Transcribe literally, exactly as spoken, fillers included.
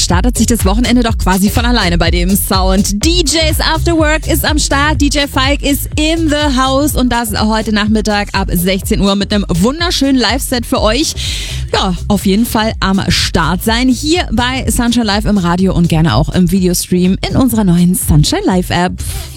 startet sich das Wochenende doch quasi von alleine bei dem Sound. D Js After Work ist am Start, D J Falk ist in the house und das heute Nachmittag ab sechzehn Uhr mit einem wunderschönen Live-Set für euch. Ja, auf jeden Fall am Start sein, hier bei Sunshine Live im Radio und gerne auch im Videostream in unserer neuen Sunshine Live App.